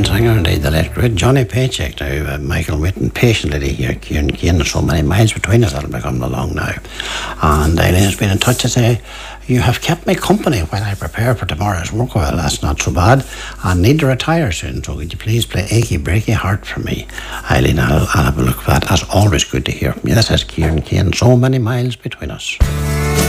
brilliant singer indeed, the late great Johnny Paycheck. Now, Michael waiting patiently to hear Kieran Kane. There's so many miles between us, that'll be coming along now. And Eileen has been in touch to say, you have kept me company while I prepare for tomorrow's work. Well, that's not so bad. I need to retire soon, so could you please play Achy Breaky Heart for me? Eileen, I'll have a look at that. That's always good to hear from you. This is Kieran Kane, so many miles between us.